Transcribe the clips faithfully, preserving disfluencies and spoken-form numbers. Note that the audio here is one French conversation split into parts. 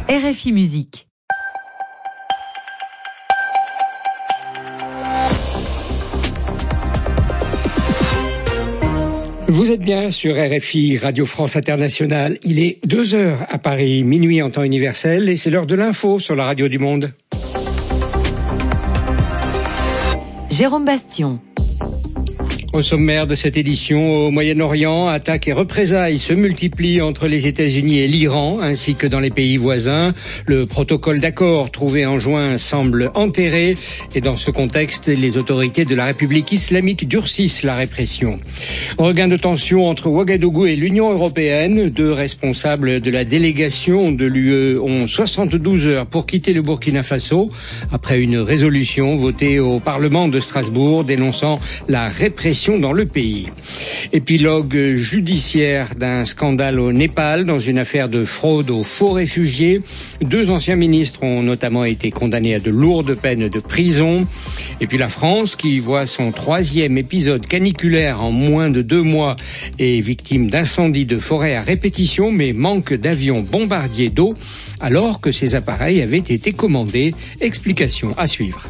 R F I Musique. Vous êtes bien sur R F I, Radio France Internationale. Il est deux heures à Paris, minuit en temps universel, et c'est l'heure de l'info sur la radio du monde. Jérôme Bastion. Au sommaire de cette édition, au Moyen-Orient, attaques et représailles se multiplient entre les États-Unis et l'Iran, ainsi que dans les pays voisins. Le protocole d'accord trouvé en juin semble enterré, et dans ce contexte, les autorités de la République islamique durcissent la répression. Regain de tension entre Ouagadougou et l'Union européenne. Deux responsables de la délégation de l'U E ont soixante-douze heures pour quitter le Burkina Faso, après une résolution votée au Parlement de Strasbourg dénonçant la répression dans le pays. Épilogue judiciaire d'un scandale au Népal dans une affaire de fraude aux faux réfugiés. Deux anciens ministres ont notamment été condamnés à de lourdes peines de prison. Et puis la France, qui voit son troisième épisode caniculaire en moins de deux mois, est victime d'incendies de forêt à répétition, mais manque d'avions bombardiers d'eau, alors que ces appareils avaient été commandés. Explication à suivre.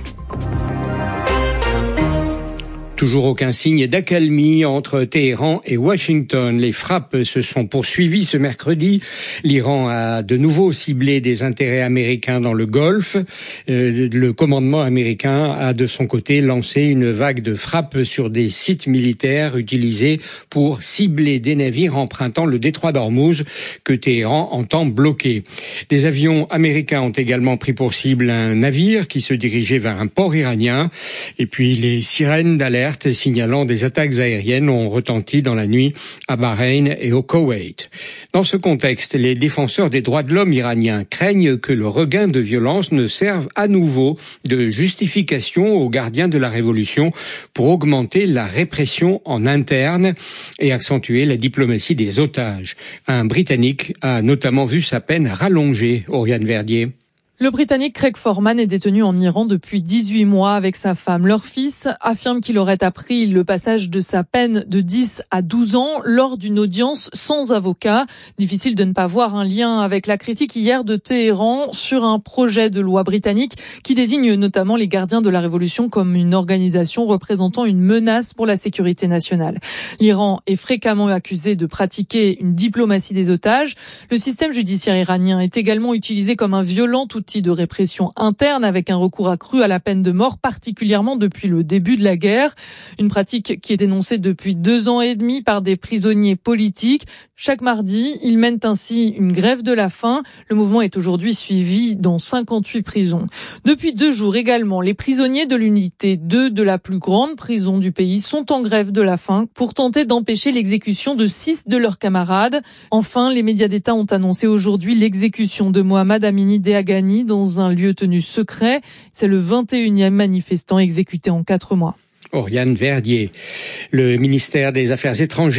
Toujours aucun signe d'accalmie entre Téhéran et Washington. Les frappes se sont poursuivies ce mercredi. L'Iran a de nouveau ciblé des intérêts américains dans le Golfe. Euh, le commandement américain a de son côté lancé une vague de frappes sur des sites militaires utilisés pour cibler des navires empruntant le détroit d'Ormuz que Téhéran entend bloquer. Des avions américains ont également pris pour cible un navire qui se dirigeait vers un port iranien. Et puis les sirènes d'alerte signalant des attaques aériennes ont retenti dans la nuit à Bahreïn et au Koweït. Dans ce contexte, les défenseurs des droits de l'homme iraniens craignent que le regain de violence ne serve à nouveau de justification aux gardiens de la révolution pour augmenter la répression en interne et accentuer la diplomatie des otages. Un Britannique a notamment vu sa peine rallongée, Oriane Verdier. Le Britannique Craig Foreman est détenu en Iran depuis dix-huit mois avec sa femme. Leur fils affirme qu'il aurait appris le passage de sa peine de dix à douze ans lors d'une audience sans avocat. Difficile de ne pas voir un lien avec la critique hier de Téhéran sur un projet de loi britannique qui désigne notamment les gardiens de la révolution comme une organisation représentant une menace pour la sécurité nationale. L'Iran est fréquemment accusé de pratiquer une diplomatie des otages. Le système judiciaire iranien est également utilisé comme un violent outil de répression interne avec un recours accru à la peine de mort, particulièrement depuis le début de la guerre. Une pratique qui est dénoncée depuis deux ans et demi par des prisonniers politiques. Chaque mardi, ils mènent ainsi une grève de la faim. Le mouvement est aujourd'hui suivi dans cinquante-huit prisons. Depuis deux jours également, les prisonniers de l'unité deux de la plus grande prison du pays sont en grève de la faim pour tenter d'empêcher l'exécution de six de leurs camarades. Enfin, les médias d'État ont annoncé aujourd'hui l'exécution de Mohamed Amini Dehagani dans un lieu tenu secret. C'est le vingt et unième manifestant exécuté en quatre mois. Oriane Verdier. Le ministère des Affaires étrangères